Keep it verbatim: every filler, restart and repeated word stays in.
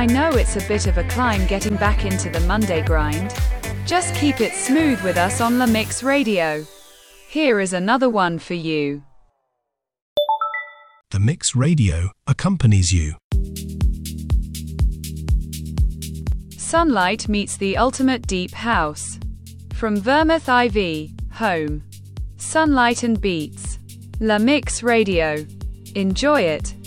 I know it's a bit of a climb getting back into the Monday grind. Just keep it smooth with us on La Mix Radio. Here is another one for you. The Mix Radio accompanies you. Sunlight meets the ultimate deep house. From Vermouth I V, home. Sunlight and Beats. La Mix Radio. Enjoy it.